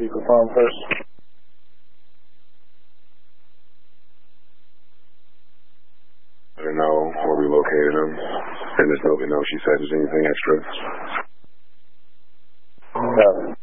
Speakerphone first. Let her know where we located him. And just let me know if she said there's anything extra. Yeah.